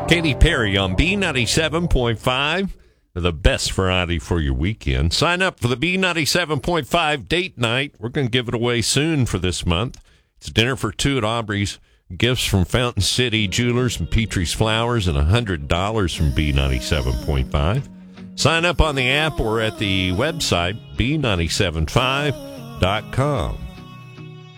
Katy Perry on B97.5. The best variety for your weekend. Sign up for the B97.5 date night. We're going to give it away soon for this month. It's dinner for two at Aubrey's. Gifts from Fountain City Jewelers and Petrie's Flowers and $100 from B97.5. Sign up on the app or at the website B975.com.